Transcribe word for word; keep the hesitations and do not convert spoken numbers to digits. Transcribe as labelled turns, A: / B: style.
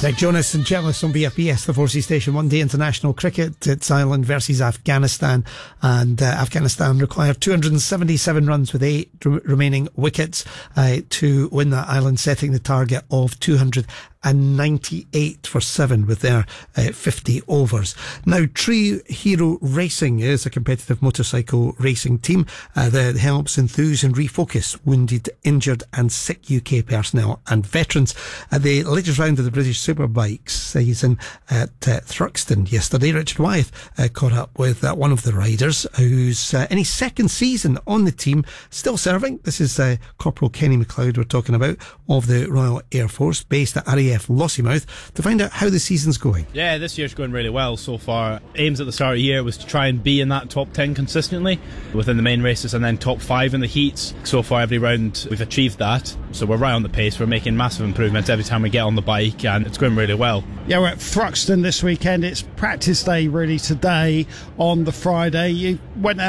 A: Nick Jonas and Jealous on B F B S, the Forces Station. One day international cricket. It's Ireland versus Afghanistan, and uh, Afghanistan required two hundred seventy-seven runs with eight r- remaining wickets uh, to win that. Ireland setting the target of two hundred ninety-eight for seven with their uh, fifty overs. Now, Tree Hero Racing is a competitive motorcycle racing team uh, that helps enthuse and refocus wounded, injured and sick U K personnel and veterans. At the latest round of the British Superbikes season at uh, Thruxton yesterday, Richard Wyeth uh, caught up with uh, one of the riders who's uh, in his second season on the team, still serving. This is uh, Corporal Kenny McLeod we're talking about, of the Royal Air Force, based at R A F Lossiemouth, to find out how the season's going.
B: Yeah, this year's going really well so far. Aims at the start of the year was to try and be in that top ten consistently within the main races, and then top five in the heats. So far every round we've achieved that, so we're right on the pace. We're making massive improvements every time we get on the bike, and it's going really well.
C: Yeah, we're at Thruxton this weekend. It's practice day really today on the Friday. You went out